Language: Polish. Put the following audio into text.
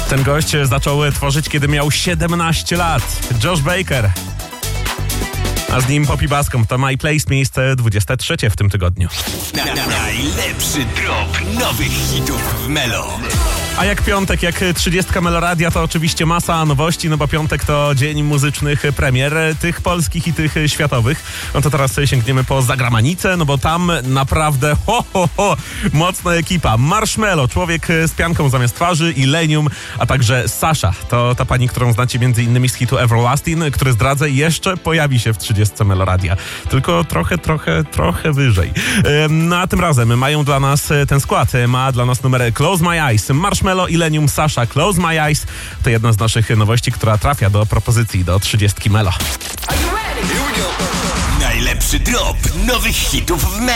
Ten gość zaczął tworzyć, kiedy miał 17 lat. Josh Baker. A z nim Poppy Bascom. To My Place, miejsce 23 w tym tygodniu. Najlepszy drop nowych hitów w Melo. A jak piątek, jak 30 Meloradia, to oczywiście masa nowości, no bo piątek to dzień muzycznych premier, tych polskich i tych światowych. No to teraz sięgniemy po zagramanicę, no bo tam naprawdę mocna ekipa. Marshmello, człowiek z pianką zamiast twarzy, i Illenium, a także Sasha. To ta pani, którą znacie m.in. z hitu Everlasting, który zdradzę, jeszcze pojawi się w 30 Meloradia. Tylko trochę wyżej. No a tym razem mają dla nas ten skład. Ma dla nas numer Close My Eyes, Marshmello, Illenium, Sasha, Close My Eyes. To jedna z naszych nowości, która trafia do propozycji do 30 Melo. Najlepszy drop nowych hitów w Melo.